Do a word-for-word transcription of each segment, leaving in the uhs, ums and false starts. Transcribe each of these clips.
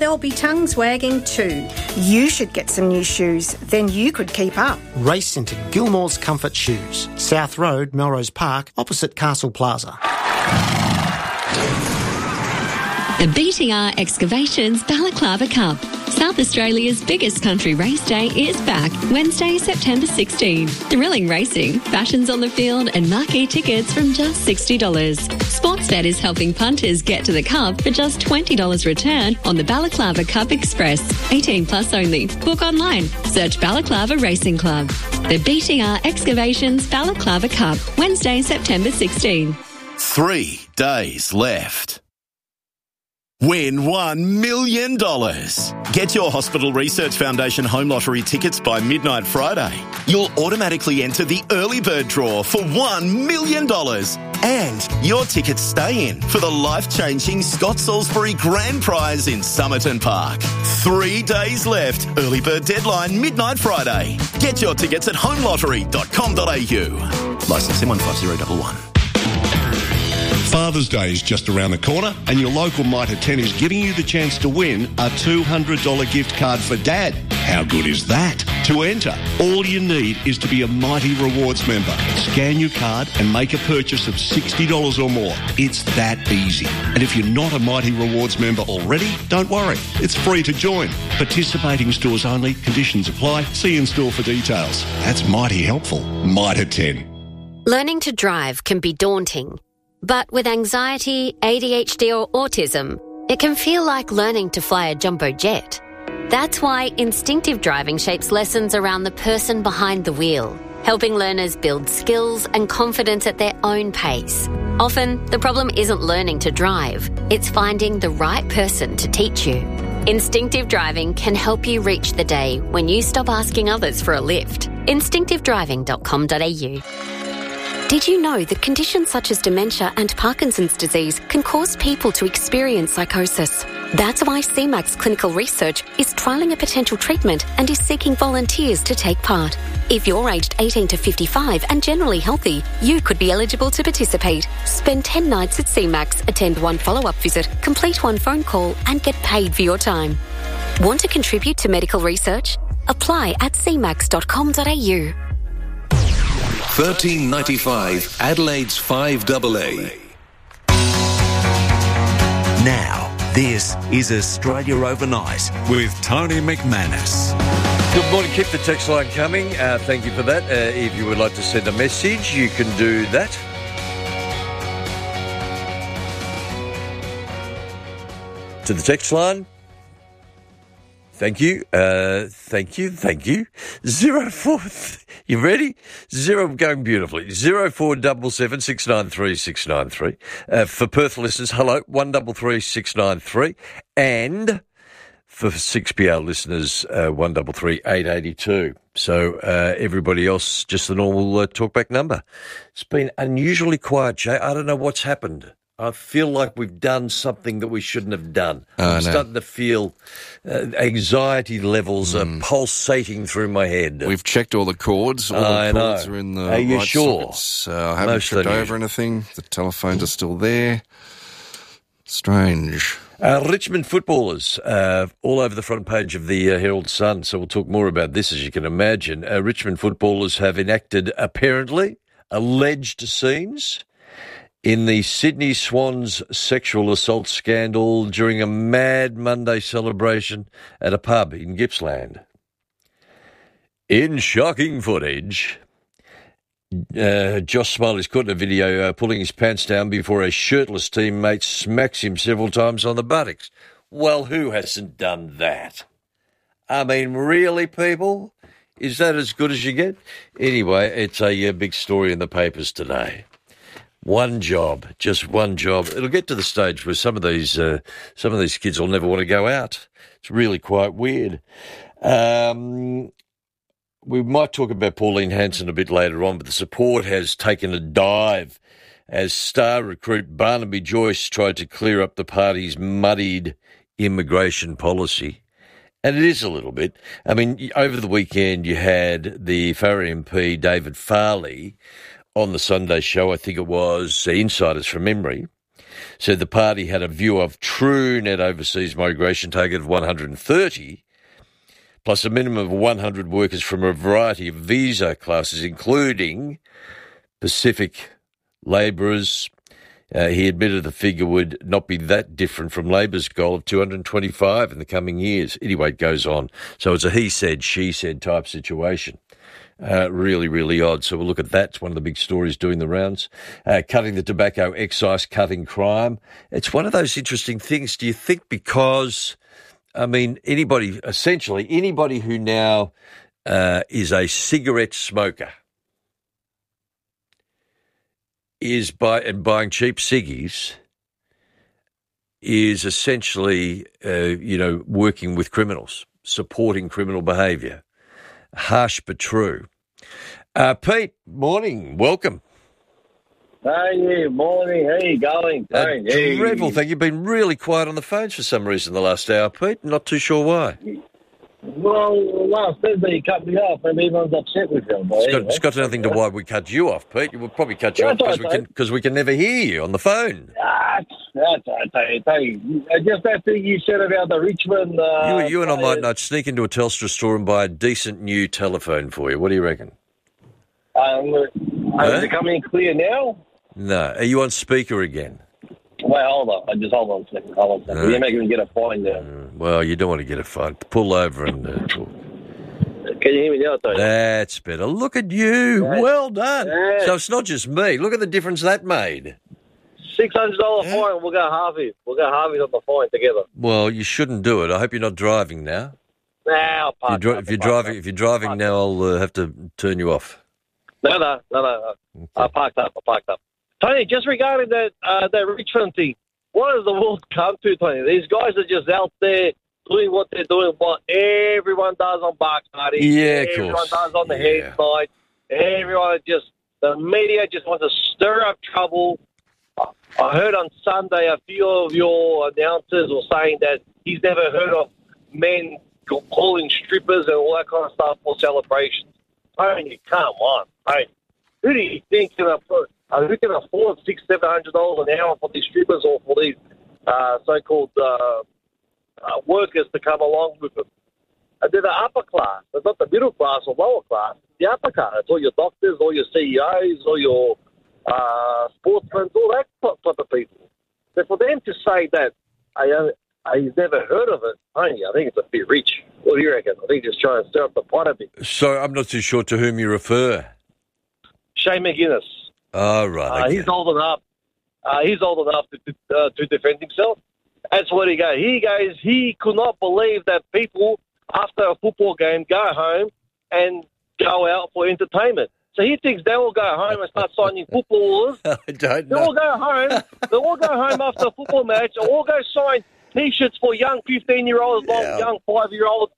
There'll be tongues wagging too. You should get some new shoes, then you could keep up. Race into Gilmore's Comfort Shoes, South Road, Melrose Park, opposite Castle Plaza. The B T R Excavations Balaclava Cup. South Australia's biggest country race day is back, Wednesday, September sixteenth. Thrilling racing, fashions on the field and marquee tickets from just sixty dollars. Sportsbet is helping punters get to the Cup for just twenty dollars return on the Balaclava Cup Express. eighteen plus only. Book online. Search Balaclava Racing Club. The B T R Excavations Balaclava Cup, Wednesday, September sixteenth. Three days left. Win one million dollars. Get your Hospital Research Foundation Home Lottery tickets by midnight Friday. You'll automatically enter the early bird draw for one million dollars. And your tickets stay in for the life-changing Scott Salisbury Grand Prize in Somerton Park. Three days left. Early bird deadline midnight Friday. Get your tickets at home lottery dot com dot a u. Licence M one five zero one one. Father's Day is just around the corner and your local Mitre ten is giving you the chance to win a two hundred dollars gift card for Dad. How good is that? To enter, all you need is to be a Mighty Rewards member. Scan your card and make a purchase of sixty dollars or more. It's that easy. And if you're not a Mighty Rewards member already, don't worry. It's free to join. Participating stores only. Conditions apply. See in store for details. That's mighty helpful. Mitre ten. Learning to drive can be daunting. But with anxiety, A D H D or autism, it can feel like learning to fly a jumbo jet. That's why instinctive driving shapes lessons around the person behind the wheel, helping learners build skills and confidence at their own pace. Often, the problem isn't learning to drive, it's finding the right person to teach you. Instinctive driving can help you reach the day when you stop asking others for a lift. instinctive driving dot com dot a u. Did you know that conditions such as dementia and Parkinson's disease can cause people to experience psychosis? That's why C MAX Clinical Research is trialling a potential treatment and is seeking volunteers to take part. If you're aged eighteen to fifty-five and generally healthy, you could be eligible to participate. Spend ten nights at C MAX, attend one follow-up visit, complete one phone call and get paid for your time. Want to contribute to medical research? Apply at c max dot com dot a u. thirteen ninety-five Adelaide's five A A. Now, this is Australia Overnight with Tony McManus. Good morning. Keep the text line coming. Uh, thank you for that. Uh, if you would like to send a message, you can do that. To the text line. Thank you. Uh, thank you. Thank you. Zero four. You ready? Zero going beautifully. Zero four double seven six nine three six nine three. Uh, for Perth listeners, hello. One double three six nine three. And for six P R listeners, uh, one double three eight eighty two. So uh, everybody else, just the normal uh, talkback number. It's been unusually quiet, Jay. I don't know what's happened. I feel like we've done something that we shouldn't have done. Oh, I'm no. starting to feel uh, anxiety levels Mm. are pulsating through my head. We've checked all the cords. All I the cords know. are in the Are you right sure? sockets. Uh, I haven't Most tripped unusual. over anything. The telephones are still there. Strange. Uh, Richmond footballers, uh, all over the front page of the uh, Herald Sun, so we'll talk more about this, as you can imagine. Uh, Richmond footballers have enacted, apparently, alleged scenes in the Sydney Swans sexual assault scandal during a Mad Monday celebration at a pub in Gippsland. In shocking footage, uh, Josh Smiley's caught in a video uh, pulling his pants down before a shirtless teammate smacks him several times on the buttocks. Well, who hasn't done that? I mean, really, people? Is that as good as you get? Anyway, it's a uh, big story in the papers today. One job, just one job. It'll get to the stage where some of these uh, some of these kids will never want to go out. It's really quite weird. Um, we might talk about Pauline Hanson a bit later on, but the support has taken a dive as star recruit Barnaby Joyce tried to clear up the party's muddied immigration policy. And it is a little bit. I mean, over the weekend you had the Farrer M P David Farley on the Sunday show, I think it was, Insiders from Memory, said the party had a view of true net overseas migration target of one hundred thirty, plus a minimum of one hundred workers from a variety of visa classes, including Pacific labourers. Uh, he admitted the figure would not be that different from Labor's goal of two hundred twenty-five in the coming years. Anyway, it goes on. So it's a he said, she said type situation. Uh, really, really odd. So we'll look at that. It's one of the big stories doing the rounds. Uh, cutting the tobacco excise, cutting crime. It's one of those interesting things. Do you think because, I mean, anybody, essentially anybody who now uh, is a cigarette smoker is by and buying cheap ciggies is essentially, uh, you know, working with criminals, supporting criminal behaviour. Harsh but true. Uh, Pete, morning. Welcome. Hey, morning. How you going? Uh, Hey. dreadful thing. You've been really quiet on the phones for some reason the last hour, Pete. Not too sure why. Well, last Thursday you cut me off and everyone's upset with you. But It's got, anyway. it's got nothing to why we cut you off, Pete. We'll probably cut you That's off because we okay. can because we can never hear you on the phone. That's, that's I tell you, tell you. Uh, Just that thing you said about the Richmond... Uh, you, you and I might players. not sneak into a Telstra store and buy a decent new telephone for you. What do you reckon? Um, Huh? Is it coming in clear now? No. Are you on speaker again? Wait, hold on. I just hold on a second. Hold on a second. No. You're making me get a fine now. Well, you don't want to get a phone. Pull over and uh, talk. Can you hear me now, Tony? That's better. Look at you. Yeah. Well done. Yeah. So it's not just me. Look at the difference that made. six hundred dollars fine. We'll go half it. We'll go half it on the fine together. Well, you shouldn't do it. I hope you're not driving now. Nah, I'll If you're, park dri- up, if you're I'll park driving, up. if you're driving now, I'll uh, have to turn you off. No, no, no, no. no. I parked up. I parked up. Tony, just regarding that uh, that Richmond thing, what has the world come to, Tony? These guys are just out there doing what they're doing, what everyone does on Barks Party. Yeah, of Everyone course. does on the Yeah. head side. Everyone just, the media just wants to stir up trouble. I heard on Sunday a few of your announcers were saying that he's never heard of men calling strippers and all that kind of stuff for celebrations. Tony, come on, Tony. Who do you think can afford, uh, who can afford six, seven hundred dollars an hour for these strippers or for these uh, so-called uh, uh, workers to come along with them? And they're the upper class. They're not the middle class or lower class. The upper class. It's all your doctors, all your C E Os, all your uh, sportsmen, all that type of people. So for them to say that I, uh, he's never heard of it, Tony, I think it's a bit rich. What do you reckon? I think just trying to stir up the pot a bit. So I'm not too sure to whom you refer. Shane McGuinness. Oh, right. Uh, okay. he's old enough. Uh, he's old enough to to, uh, to defend himself. That's what he goes. He goes. He could not believe that people after a football game go home and go out for entertainment. So he thinks they will go home and start signing footballers. I don't They'll know. all go home. They'll all go home after a football match. They'll all go sign T-shirts for young fifteen-year-olds, Yeah. young five-year-olds,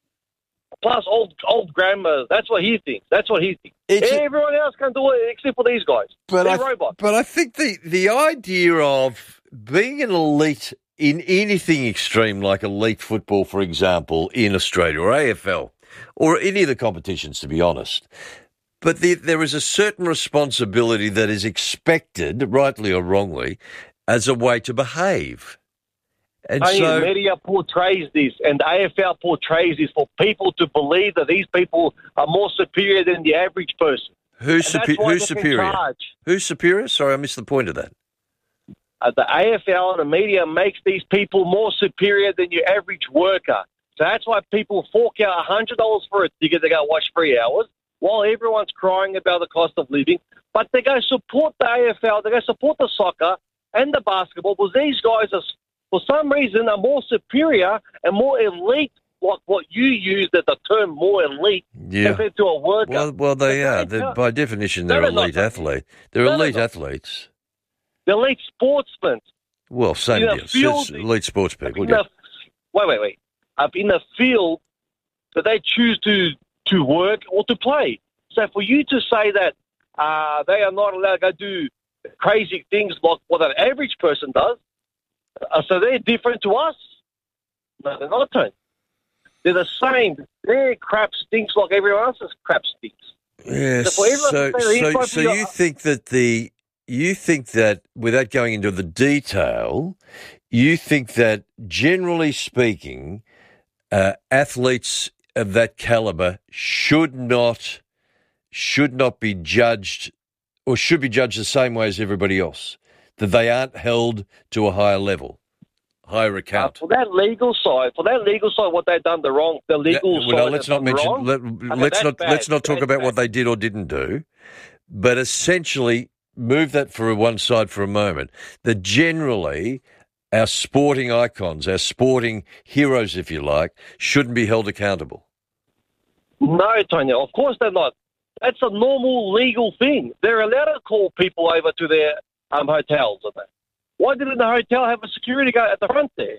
plus old old grandmas. That's what he thinks. That's what he thinks. It's a- Everyone else can do it except for these guys. But They're I, robots. but I think the, the idea of being an elite in anything extreme, like elite football, for example, in Australia or A F L, or any of the competitions, to be honest, but the, there is a certain responsibility that is expected, rightly or wrongly, as a way to behave. And Hey, so, the media portrays this, and the A F L portrays this for people to believe that these people are more superior than the average person. who's, And that's super, why who's they're in superior? charge. Who's superior? Sorry, I missed the point of that. Uh, the A F L and the media makes these people more superior than your average worker. So that's why people fork out one hundred dollars for a ticket to go watch three hours while everyone's crying about the cost of living. But they go support the A F L, they go support the soccer and the basketball because these guys, are, for some reason, are more superior and more elite, like what you used as the term more elite Yeah. compared to a worker. Well, well, they The are. A F L They're, by definition, No, they're they're not. elite athletes. They're No, they're elite not. athletes. The elite sportsmen. Well, same In a deal. It's field- elite sports people. In Yeah. the, wait, wait, wait. Up in the field that they choose to, to work or to play. So for you to say that uh, they are not allowed to go do crazy things like what an average person does, uh, so they're different to us? No, they're not. Tony. They're the same. Their crap stinks like everyone else's crap stinks. Yes. So for everyone So, to say that he's so, trying so to- you think that the you think that, without going into the detail, you think that, generally speaking, uh, athletes of that calibre should not should not be judged, or should be judged the same way as everybody else, that they aren't held to a higher level, higher account. Uh, for that legal side, for that legal side, what they've done the wrong, the legal yeah, well, side. let's not mention. Wrong, Let, okay, let's not bad. let's not talk that's about bad. what they did or didn't do, but essentially move that for one side for a moment. That generally, our sporting icons, our sporting heroes, if you like, shouldn't be held accountable. No, Tony, of course they're not. That's a normal legal thing. They're allowed to call people over to their um, hotels. Aren't they? Why didn't the hotel have a security guard at the front there?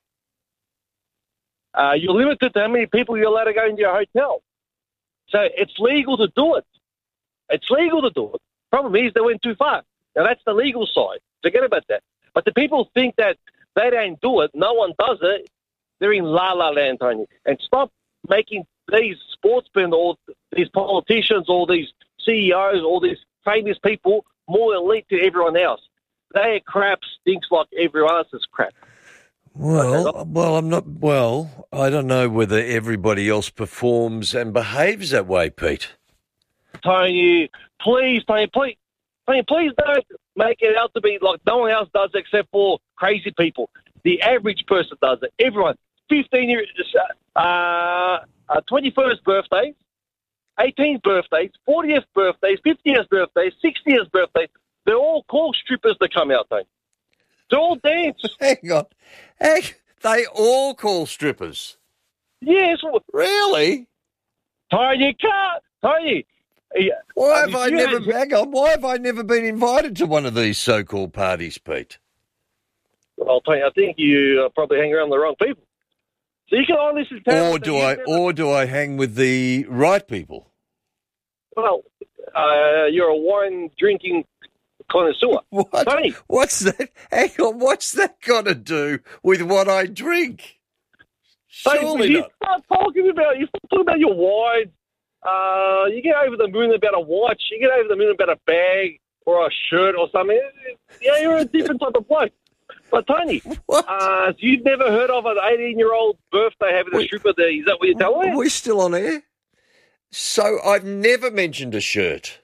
Uh, you're limited to how many people you're allowed to go into your hotel. So it's legal to do it. It's legal to do it. Problem is they went too far. Now, that's the legal side. Forget about that. But the people think that they don't do it, no one does it, they're in la-la land, Tony. And stop making these sportsmen or these politicians or these C E Os or these famous people more elite to everyone else. Their crap stinks like everyone else's crap. Well, well, I'm not. Well, I don't know whether everybody else performs and behaves that way, Pete. Tony, please, Tony, please, Tony, please don't make it out to be like no one else does except for crazy people. The average person does it. Everyone, fifteen years, uh, uh, twenty-first birthdays, eighteenth birthdays, fortieth birthdays, fiftieth birthdays, sixtieth birthdays. They're all call strippers that come out, Tony. They all dance. Hang on. Hang, they all call strippers? Yes. Really? Tony, you can't. Tony. Why have I never, had... hang on, why have I never been invited to one of these so-called parties, Pete? Well, Tony, I think you uh, probably hang around the wrong people. So you can only listen to... Or do I, or do I hang with the right people? Well, uh, you're a wine-drinking connoisseur. What? Tony. What's that? Hang on, what's that got to do with what I drink? Surely Tony, you not. start talking about, you start talking about your wine. Uh, you get over the moon about a watch. You get over the moon about a bag or a shirt or something. Yeah, you're a different type of bloke. But, Tony, uh, you've never heard of an eighteen-year-old birthday having a Wait, stripper there. Is that what you're telling me? Are we still on air? So I've never mentioned a shirt.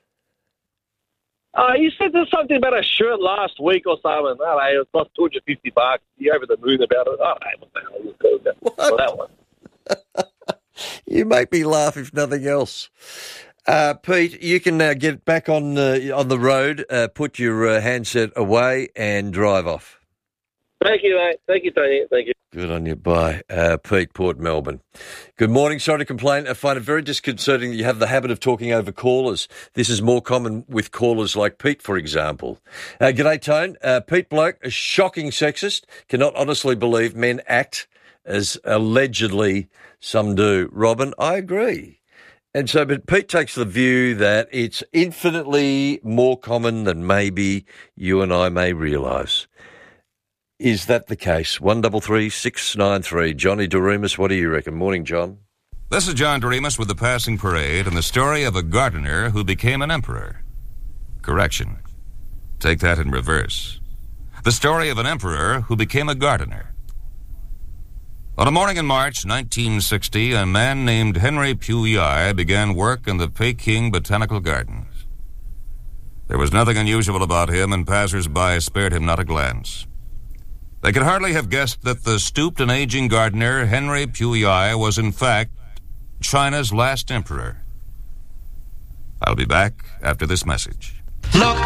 Uh, you said there's something about a shirt last week or something. Oh, hey, it cost two hundred fifty bucks. You over the moon about it. Oh, hey, what the hell is good about What? well, that one? You make me laugh, if nothing else. Uh, Pete, you can now get back on uh, on the road, uh, put your uh, handset away and drive off. Thank you, mate. Thank you, Tony. Thank you. Good on you. Bye. Uh, Pete, Port Melbourne. Good morning. Sorry to complain. I find it very disconcerting that you have the habit of talking over callers. This is more common with callers like Pete, for example. Uh, g'day, Tone. Uh, Pete Bloke, a shocking sexist. Cannot honestly believe men act as allegedly some do. Robin, I agree. And so, but Pete takes the view that it's infinitely more common than maybe you and I may realise. Is that the case? one double three six nine three. Johnny Doremus, what do you reckon? Morning, John. This is John Doremus with the Passing Parade and the story of a gardener who became an emperor. Correction. Take that in reverse. The story of an emperor who became a gardener. On a morning in March nineteen sixty, a man named Henry Pugh Yai began work in the Peking Botanical Gardens. There was nothing unusual about him, and passers-by spared him not a glance. They could hardly have guessed that the stooped and aging gardener, Henry Pugh Yai, was in fact China's last emperor. I'll be back after this message.